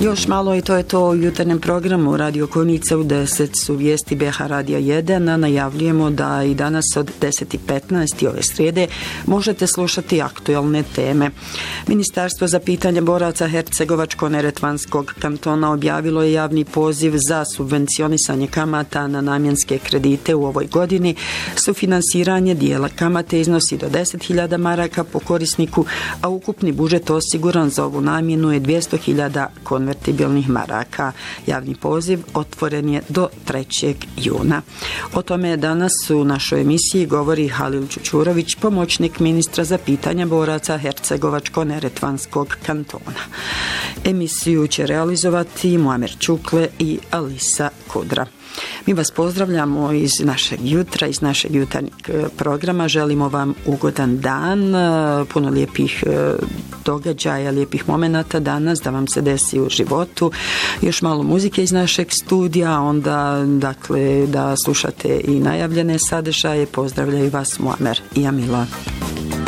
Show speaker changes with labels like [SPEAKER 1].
[SPEAKER 1] Još malo i to je to u jutarnjem programu Radio Konica. U 10 su vijesti BH Radija 1, a najavljujemo da i danas od 10:15 ove srijede možete slušati aktualne teme. Ministarstvo za pitanje boraca Hercegovačko-neretvanskog kantona objavilo je javni poziv za subvencionisanje kamata na namjenske kredite u ovoj godini. Sufinansiranje dijela kamate iznosi do 10.000 maraka po korisniku, a ukupni budžet osiguran za ovu namjenu je 200.000 konvertibilnih maraka. Javni poziv otvoren je do 3. juna. O tome danas u našoj emisiji govori Halil Čučurović, pomoćnik ministra za pitanja boraca Hercegovačko-neretvanskog kantona. Emisiju će realizovati Muamer Čukle i Alisa Kudra. Mi vas pozdravljamo iz našeg jutra, iz našeg jutarnjeg programa. Želimo vam ugodan dan, puno lijepih događaja, lijepih momenata danas da vam se desi u životu. Još malo muzike iz našeg studija, onda dakle da slušate i najavljene sadržaje. Pozdravljaju vas Muamer i Amila.